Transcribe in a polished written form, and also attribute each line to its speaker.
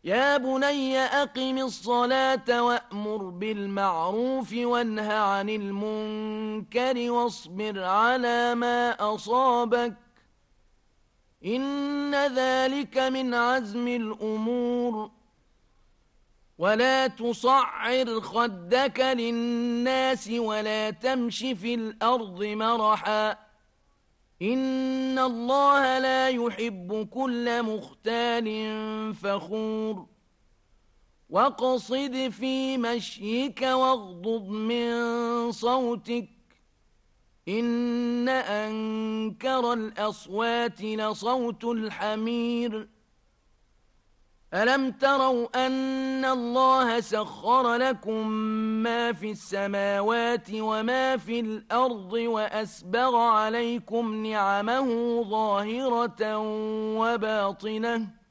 Speaker 1: يا بني أقم الصلاة وأمر بالمعروف وانه عن المنكر واصبر على ما أصابك إن ذلك من عزم الأمور ولا تصعر خدك للناس ولا تمش في الأرض مرحا إن الله لا يحب كل مختال فخور واقصد في مشيك واغضض من صوتك إن أنكر الأصوات لصوت الحمير ألم تروا أن الله سخر لكم ما في السماوات وما في الأرض وأسبغ عليكم نعمه ظاهرة وباطنة